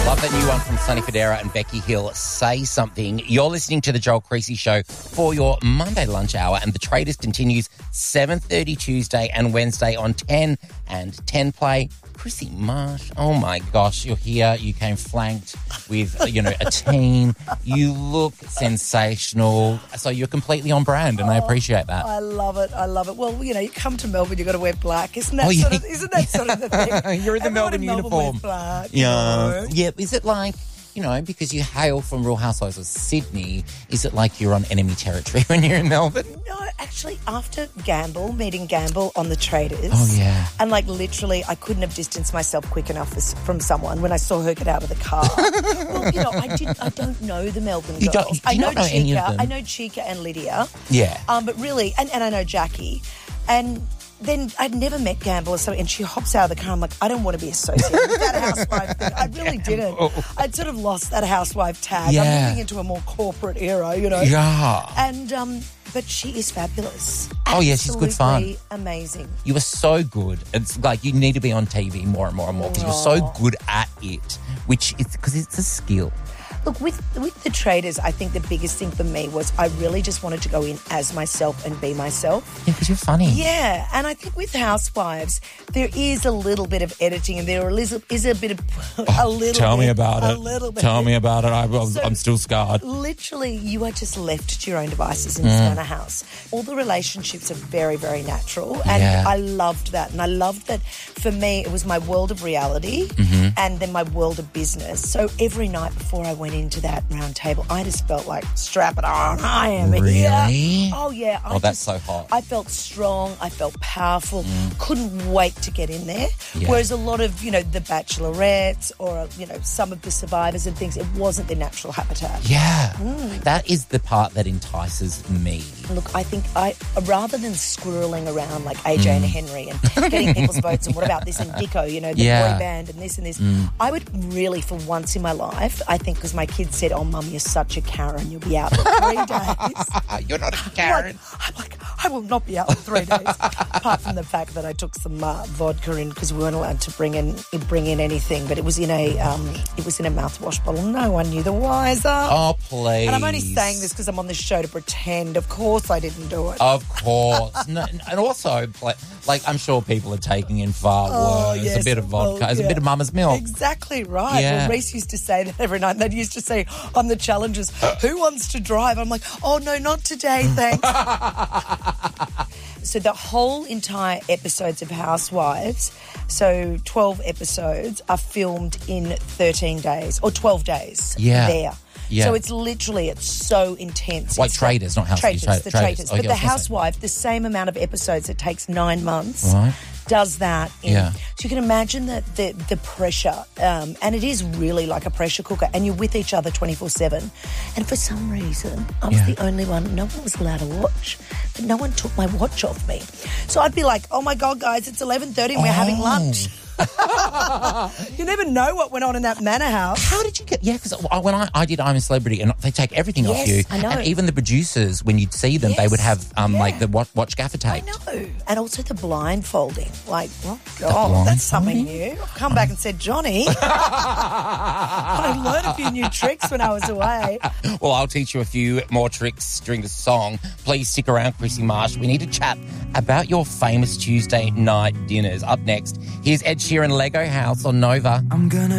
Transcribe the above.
Love that new one from Sonny Fodera and Becky Hill, Say Something. You're listening to The Joel Creasy Show for your Monday lunch hour, and The Traders continues 7:30 Tuesday and Wednesday on 10 and 10 Play. Chrissy Marsh, oh my gosh, you're here. You came flanked with, a team. You look sensational. So you're completely on brand, and I appreciate that. I love it. Well, you come to Melbourne, you've got to wear black. Isn't that sort of the thing? You're in the Melbourne uniform. Wears black, yeah. Yeah. Is it like, because you hail from Real Housewives of Sydney, is it like you're on enemy territory when you're in Melbourne? No, actually, after meeting Gamble on The Traders. Oh, yeah. And literally, I couldn't have distanced myself quick enough from someone when I saw her get out of the car. Well, I don't know the Melbourne girls. I know Chica. Any of them? I know Chica and Lydia. Yeah. But really, and I know Jackie. And then I'd never met Gamble or something, and she hops out of the car. I'm like, I don't want to be associated with that housewife thing. I really didn't. I'd sort of lost that housewife tag. Yeah. I'm moving into a more corporate era, Yeah. And but she is fabulous. Oh, yeah, she's good fun. Absolutely amazing. You were so good. It's like you need to be on TV more and more and more because you're so good at it, which is because it's a skill. Look, with The Traders, I think the biggest thing for me was I really just wanted to go in as myself and be myself. Yeah, because you're funny. Yeah, and I think with Housewives, there is a little bit of editing and there is a bit of Tell me about it. A little bit. Tell me about it. I'm still scarred. Literally, you are just left to your own devices in this kind of house. All the relationships are very, very natural, and I loved that. And I loved that for me, it was my world of reality and then my world of business. So every night before I went into that round table, I just felt like, strap it on, I am here. Really? Oh, yeah. That's so hot. I felt strong. I felt powerful. Couldn't wait to get in there. Yeah. Whereas a lot of, the Bachelorettes or, some of the Survivors and things, it wasn't their natural habitat. Yeah. That is the part that entices me. Look, I think rather than squirreling around like AJ and Henry and getting people's votes and what about this and Dicko, the boy band and this, I would really, for once in my life, I think because my kids said, oh, Mum, you're such a Karen, you'll be out for 3 days. You're not a Karen. I'm like, I will not be out for 3 days. Apart from the fact that I took some vodka in because we weren't allowed to bring in anything, but it was in a mouthwash bottle. No one knew the wiser. Oh, please. And I'm only saying this because I'm on this show to pretend. Of course I didn't do it. Of course. No, and also, I'm sure people are taking in far worse. Yes. A bit of vodka, a bit of mama's milk. Exactly right. Yeah. Well, Reese used to say that every night. They used to say on the challenges, who wants to drive? I'm like, oh, no, not today, thanks. So the whole entire episodes of Housewives, so 12 episodes, are filmed in 13 days or 12 days there. Yeah. So it's so intense. Like Traders, not Housewives. Traders. Oh, but yeah, the Housewife, the same amount of episodes, it takes 9 months. Right. Does that. Yeah. So you can imagine the pressure, and it is really like a pressure cooker, and you're with each other 24/7. And for some reason, I was the only one. No one was allowed to watch, but no one took my watch off me. So I'd be like, "Oh my God, guys, it's 11:30 and we're having lunch." You never know what went on in that manor house. How did you get... Yeah, because when I did I'm a Celebrity, and they take everything off you. I know. And even the producers, when you'd see them, they would have the watch gaffer tape. I know. And also the blindfolding. Like, oh, God, that's something new. I come back and said, Johnny, I learned a few new tricks when I was away. Well, I'll teach you a few more tricks during the song. Please stick around, Chrissy Marsh. We need to chat about your famous Tuesday night dinners. Up next, here's Ed Sheeran, Lego House on Nova. I'm gonna